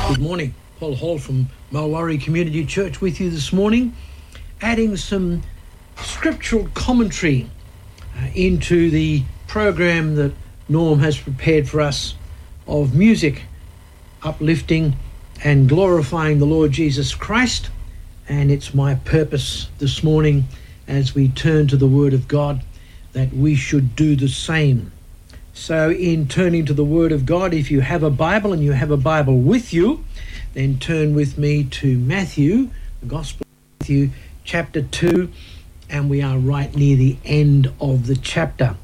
Good morning. Paul Hall from Mulwaree Community Church with you this morning, adding some scriptural commentary into the program that Norm has prepared for us of music, uplifting and glorifying the Lord Jesus Christ. And it's my purpose this morning as we turn to the Word of God that we should do the same. So in turning to the Word of God, if you have a Bible and you have a Bible with you, then turn with me to Matthew, the Gospel of Matthew, chapter 2, and we are right near the end of the chapter.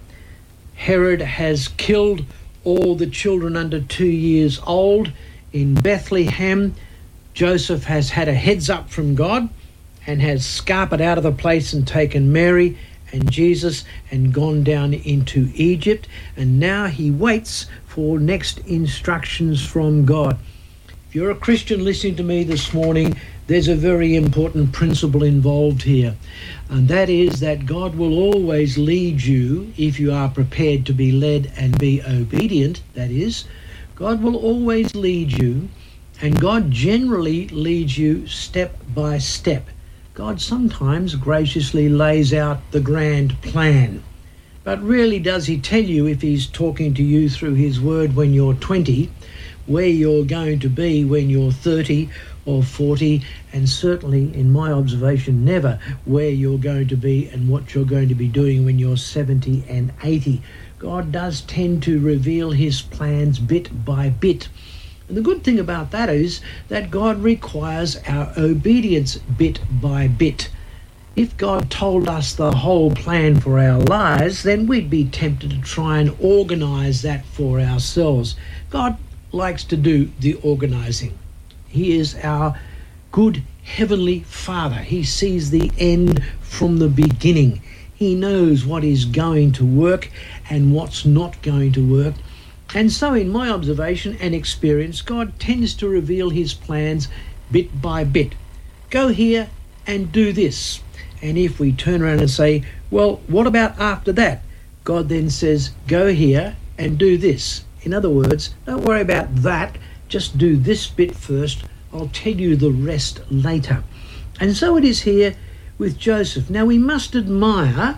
Herod has killed all the children under 2 years old in Bethlehem. Joseph has had a heads up from God and has scarpered out of the place and taken Mary and Jesus and gone down into Egypt, and now he waits for next instructions from God. If you're a Christian listening to me this morning, there's a very important principle involved here, and that is that God will always lead you if you are prepared to be led and be obedient. That is, God will always lead you, and God generally leads you step by step. God sometimes graciously lays out the grand plan. But rarely does he tell you, if he's talking to you through his word when you're 20, where you're going to be when you're 30 or 40, and certainly, in my observation, never where you're going to be and what you're going to be doing when you're 70 and 80. God does tend to reveal his plans bit by bit. And the good thing about that is that God requires our obedience bit by bit. If God told us the whole plan for our lives, then we'd be tempted to try and organize that for ourselves. God likes to do the organizing. He is our good heavenly Father. He sees the end from the beginning. He knows what is going to work and what's not going to work. And so in my observation and experience, God tends to reveal his plans bit by bit. Go here and do this. And if we turn around and say, well, what about after that? God then says, go here and do this. In other words, don't worry about that. Just do this bit first. I'll tell you the rest later. And so it is here with Joseph. Now we must admire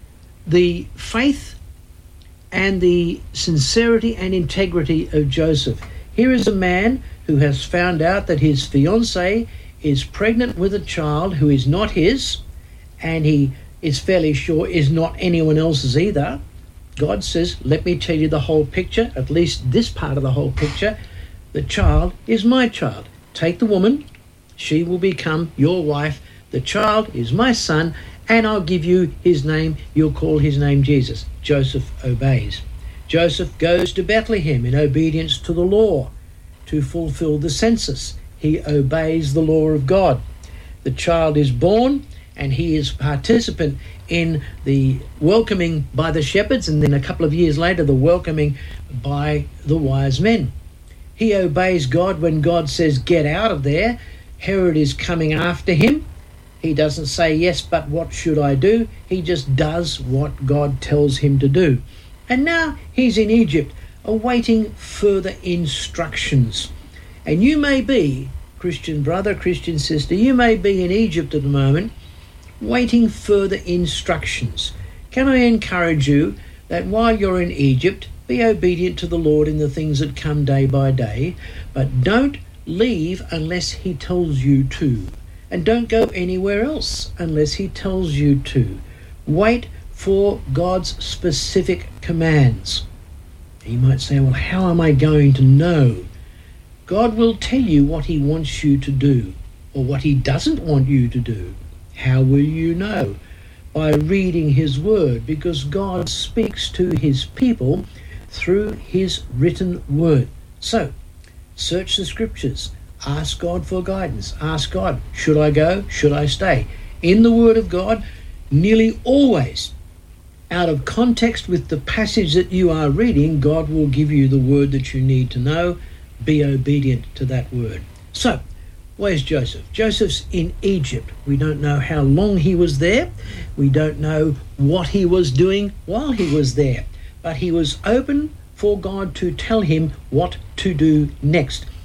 the faith and the sincerity and integrity of Joseph. Here is a man who has found out that his fiancée is pregnant with a child who is not his, and he is fairly sure is not anyone else's either. God says, let me tell you the whole picture, at least this part of the whole picture. The child is my child. Take the woman, she will become your wife. The child is my son, and I'll give you his name. You'll call his name Jesus. Joseph obeys. Joseph goes to Bethlehem in obedience to the law to fulfill the census. He obeys the law of God. The child is born, and he is participant in the welcoming by the shepherds, and then a couple of years later, the welcoming by the wise men. He obeys God when God says, get out of there. Herod is coming after him. He doesn't say, yes, but what should I do? He just does what God tells him to do. And now he's in Egypt, awaiting further instructions. And you may be, Christian brother, Christian sister, you may be in Egypt at the moment, waiting further instructions. Can I encourage you that while you're in Egypt, be obedient to the Lord in the things that come day by day, but don't leave unless he tells you to. And don't go anywhere else unless he tells you to. Wait for God's specific commands. You might say, well, how am I going to know? God will tell you what he wants you to do or what he doesn't want you to do. How will you know? By reading his word, because God speaks to his people through his written word. So, search the scriptures. Ask God for guidance. Ask God, should I go? Should I stay? In the Word of God, nearly always, out of context with the passage that you are reading, God will give you the word that you need to know. Be obedient to that word. So, where's Joseph? Joseph's in Egypt. We don't know how long he was there. We don't know what he was doing while he was there. But he was open for God to tell him what to do next.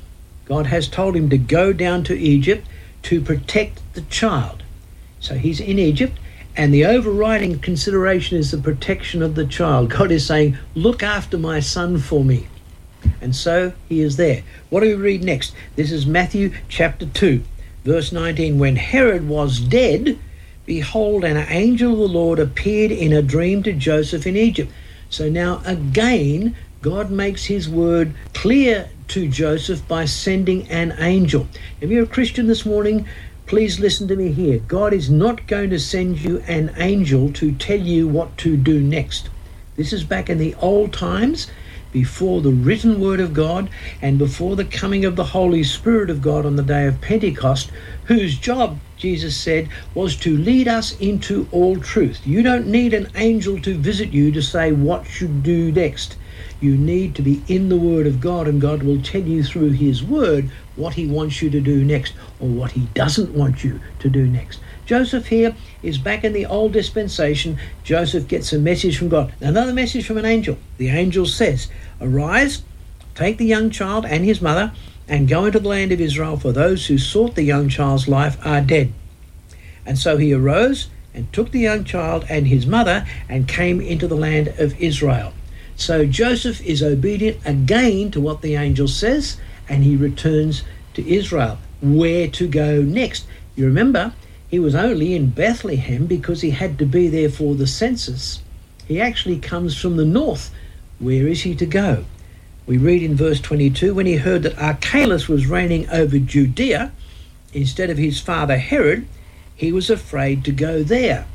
God has told him to go down to Egypt to protect the child. So he's in Egypt, and the overriding consideration is the protection of the child. God is saying, look after my son for me. And so he is there. What do we read next? This is Matthew chapter 2, verse 19. When Herod was dead, behold, an angel of the Lord appeared in a dream to Joseph in Egypt. So now again, God makes his word clear to Joseph by sending an angel. If you're a Christian this morning, please listen to me here. God is not going to send you an angel to tell you what to do next. This is back in the old times, before the written word of God and before the coming of the Holy Spirit of God on the day of Pentecost, whose job, Jesus said, was to lead us into all truth. You don't need an angel to visit you to say what should do next. You need to be in the Word of God, and God will tell you through his Word what he wants you to do next, or what he doesn't want you to do next. Joseph here is back in the old dispensation. Joseph gets a message from God. Another message from an angel. The angel says, arise, take the young child and his mother, and go into the land of Israel, for those who sought the young child's life are dead. And so he arose and took the young child and his mother and came into the land of Israel. So Joseph is obedient again to what the angel says, and he returns to Israel. Where to go next? You remember, he was only in Bethlehem because he had to be there for the census. He actually comes from the north. Where is he to go? We read in verse 22, when he heard that Archelaus was reigning over Judea instead of his father Herod, he was afraid to go there.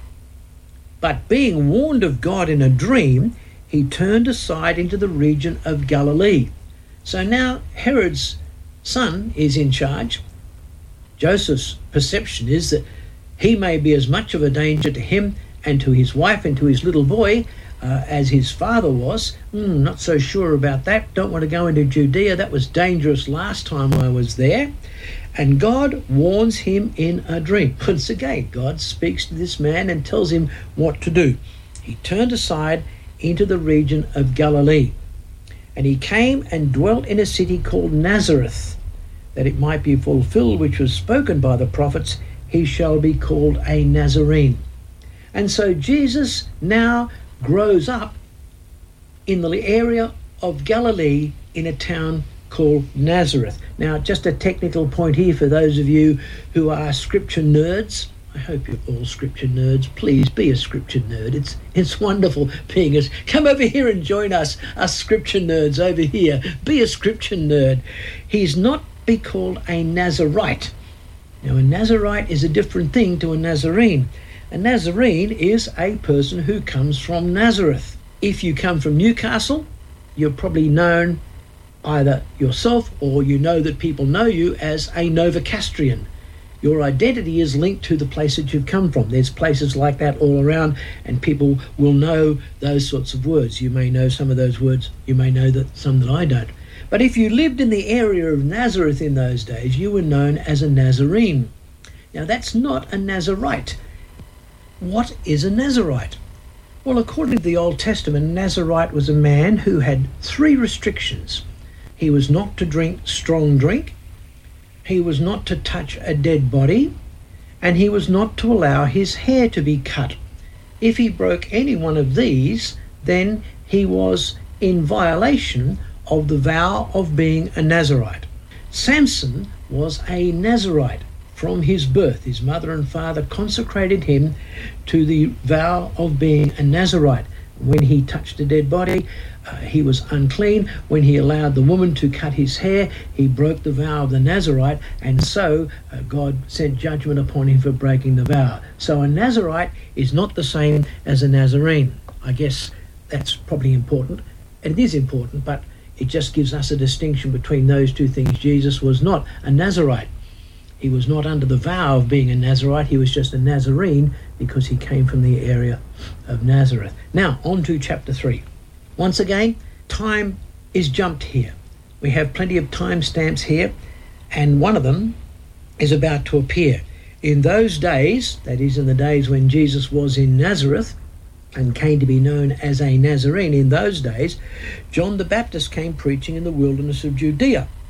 But being warned of God in a dream, he turned aside into the region of Galilee. So now Herod's son is in charge. Joseph's perception is that he may be as much of a danger to him and to his wife and to his little boy as his father was. Not so sure about that. Don't want to go into Judea. That was dangerous last time I was there. And God warns him in a dream. Once again, God speaks to this man and tells him what to do. He turned aside into the region of Galilee. And he came and dwelt in a city called Nazareth, that it might be fulfilled which was spoken by the prophets, he shall be called a Nazarene. And so Jesus now grows up in the area of Galilee in a town called Nazareth. Now, just a technical point here for those of you who are scripture nerds. I hope you're all scripture nerds. Please be a scripture nerd. It's wonderful being us. Come over here and join us scripture nerds over here. Be a scripture nerd. He's not be called a Nazarite. Now, a Nazarite is a different thing to a Nazarene. A Nazarene is a person who comes from Nazareth. If you come from Newcastle, you're probably known either yourself or you know that people know you as a Novocastrian. Your identity is linked to the place that you've come from. There's places like that all around, and people will know those sorts of words. You may know some of those words. You may know some that I don't. But if you lived in the area of Nazareth in those days, you were known as a Nazarene. Now, that's not a Nazarite. What is a Nazarite? Well, according to the Old Testament, a Nazarite was a man who had 3 restrictions. He was not to drink strong drink, he was not to touch a dead body, and he was not to allow his hair to be cut. If he broke any one of these, then he was in violation of the vow of being a Nazarite. Samson was a Nazarite from his birth. His mother and father consecrated him to the vow of being a Nazarite. When he touched a dead body, he was unclean. When he allowed the woman to cut his hair, he broke the vow of the Nazarite, and so God sent judgment upon him for breaking the vow. So a Nazarite is not the same as a Nazarene. I guess that's probably important. It is important, but it just gives us a distinction between those two things. Jesus was not a Nazarite. He was not under the vow of being a Nazarite. He was just a Nazarene because he came from the area of Nazareth. Now, on to chapter 3. Once again, time is jumped here. We have plenty of timestamps here, and one of them is about to appear. In those days, that is in the days when Jesus was in Nazareth and came to be known as a Nazarene, in those days, John the Baptist came preaching in the wilderness of Judea.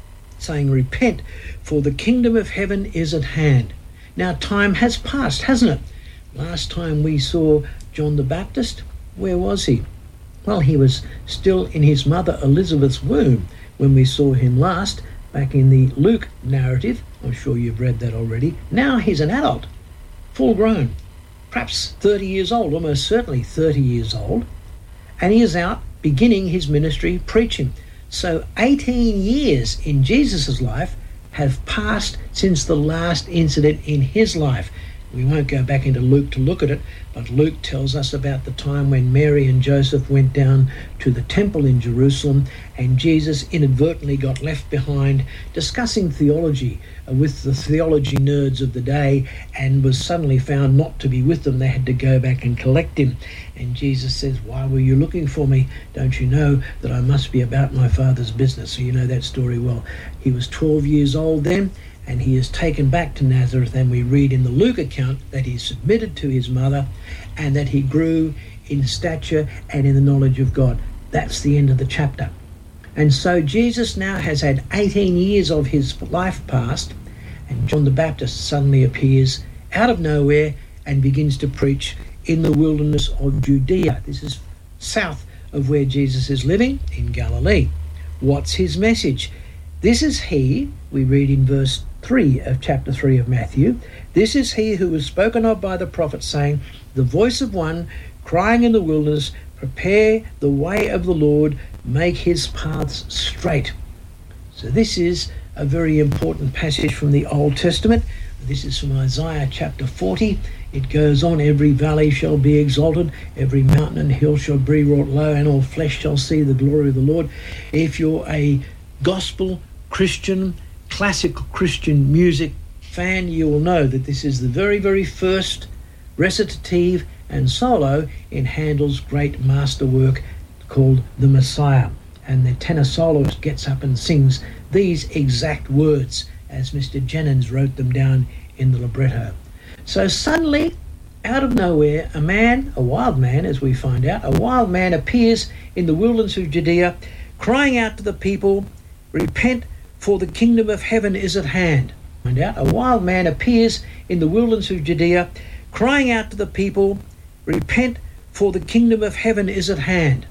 saying, "Repent, for the kingdom of heaven is at hand." Now time has passed, hasn't it? Last time we saw John the Baptist, where was he? Well, he was still in his mother Elizabeth's womb when we saw him last, back in the Luke narrative. I'm sure you've read that already. Now he's an adult, full grown, perhaps 30 years old, almost certainly 30 years old, and he is out beginning his ministry preaching. So 18 years in Jesus' life have passed since the last incident in his life. We won't go back into Luke to look at it, but Luke tells us about the time when Mary and Joseph went down to the temple in Jerusalem, and Jesus inadvertently got left behind discussing theology with the theology nerds of the day, and was suddenly found not to be with them. They had to go back and collect him. And Jesus says, "Why were you looking for me? Don't you know that I must be about my Father's business?" So you know that story well. He was 12 years old then, and he is taken back to Nazareth, and we read in the Luke account that he submitted to his mother and that he grew in stature and in the knowledge of God. That's the end of the chapter. And so Jesus now has had 18 years of his life passed, and John the Baptist suddenly appears out of nowhere and begins to preach in the wilderness of Judea. This is south of where Jesus is living, in Galilee. What's his message? This is he, we read in verse 3 of chapter 3 of Matthew, "This is he who was spoken of by the prophet, saying, the voice of one crying in the wilderness, prepare the way of the Lord, make his paths straight." So this is a very important passage from the Old Testament. This is from Isaiah chapter 40. It goes on, "Every valley shall be exalted, every mountain and hill shall be brought low, and all flesh shall see the glory of the Lord." If you're a gospel Christian, classical Christian music fan, you will know that this is the very, very first recitative and solo in Handel's great masterwork called The Messiah. And the tenor soloist gets up and sings these exact words as Mr. Jennings wrote them down in the libretto. So suddenly, out of nowhere, a wild man, as we find out, a wild man appears in the wilderness of Judea, crying out to the people, "Repent, for the kingdom of heaven is at hand." A wild man appears in the wilderness of Judea, crying out to the people, "Repent, for the kingdom of heaven is at hand."